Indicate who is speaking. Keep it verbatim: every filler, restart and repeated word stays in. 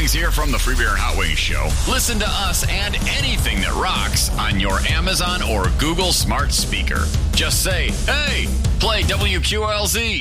Speaker 1: Wings here from the Free Beer and Hot Wings Show. Listen to us and anything that rocks on your Amazon or Google smart speaker. Just say, hey, play W Q L Z.